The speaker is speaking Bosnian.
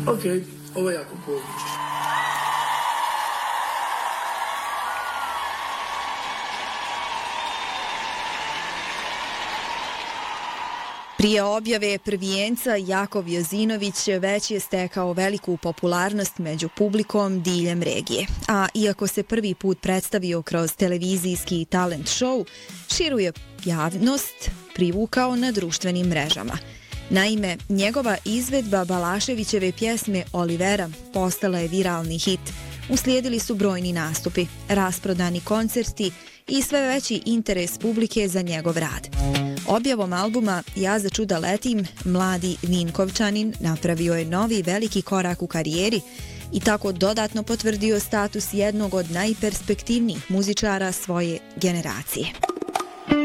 Ok, ovo je jako cool. Prije objave prvijenca Jakov Jozinović već je stekao veliku popularnost među publikom diljem regije. A iako se prvi put predstavio kroz televizijski talent show, širu je javnost privukao na društvenim mrežama. Naime, njegova izvedba Balaševićeve pjesme Olivera postala je viralni hit. Uslijedili su brojni nastupi, rasprodani koncerti i sve veći interes publike za njegov rad. Objavom albuma Ja za čuda letim, mladi Vinkovčanin napravio je novi veliki korak u karijeri i tako dodatno potvrdio status jednog od najperspektivnijih muzičara svoje generacije.